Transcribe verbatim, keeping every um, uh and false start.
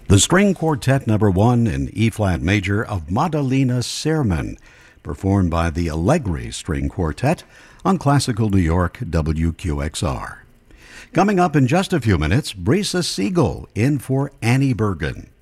The string quartet number one in E-flat major of Madalena Sermon, performed by the Allegri String Quartet on Classical New York W Q X R. Coming up in just a few minutes, Brisa Siegel in for Annie Bergen.